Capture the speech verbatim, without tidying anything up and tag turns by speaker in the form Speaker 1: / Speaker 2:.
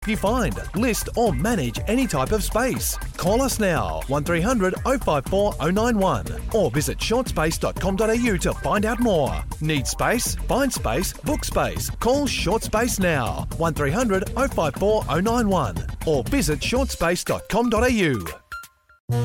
Speaker 1: you find, list or manage any type of space. Call us now, one three hundred oh five four oh nine one, or visit short space dot com dot a u to find out more. Need space? Find space, book space. Call Short Space now, one three hundred oh five four oh nine one, or visit short space dot com dot a u.